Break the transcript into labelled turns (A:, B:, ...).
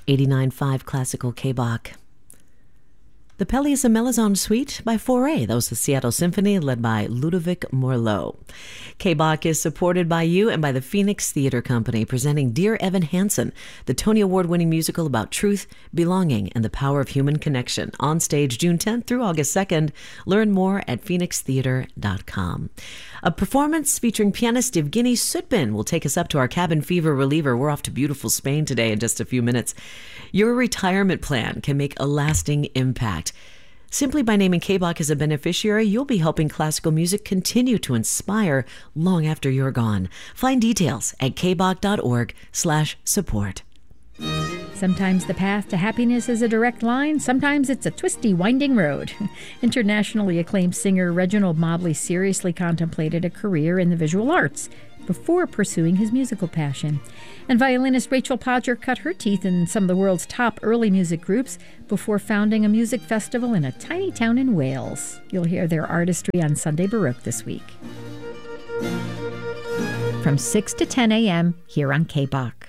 A: 89.5 Classical K-Bach. The Pelléas and Melisande Suite by Fauré. That was the Seattle Symphony led by Ludovic Morlot. K-Bach is supported by you and by the Phoenix Theater Company, presenting Dear Evan Hansen, the Tony Award-winning musical about truth, belonging, and the power of human connection. On stage June 10th through August 2nd. Learn more at phoenixtheater.com. A performance featuring pianist Evgeny Sutbin will take us up to our cabin fever reliever. We're off to beautiful Spain today in just a few minutes. Your retirement plan can make a lasting impact. Simply by naming K-Bach as a beneficiary, you'll be helping classical music continue to inspire long after you're gone. Find details at kbach.org/support.
B: Sometimes the path to happiness is a direct line. Sometimes it's a twisty, winding road. Internationally acclaimed singer Reginald Mobley seriously contemplated a career in the visual arts before pursuing his musical passion. And violinist Rachel Podger cut her teeth in some of the world's top early music groups before founding a music festival in a tiny town in Wales. You'll hear their artistry on Sunday Baroque this week. From 6 to 10 a.m. here on K-Bach.